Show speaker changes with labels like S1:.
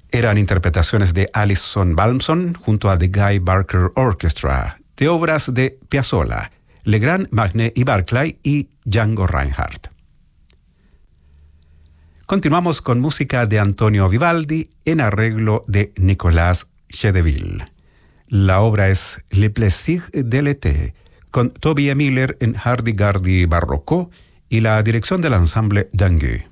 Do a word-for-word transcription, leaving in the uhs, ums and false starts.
S1: Eran interpretaciones de Alison Balmson junto a The Guy Barker Orchestra, de obras de Piazzolla, Legrand, Magné y Barclay y Django Reinhardt. Continuamos con música de Antonio Vivaldi en arreglo de Nicolas Chedeville. La obra es Le Plaisir de l'été, con Tobias Miller en Hardy-Gardy barroco y la dirección del ensamble Dangue.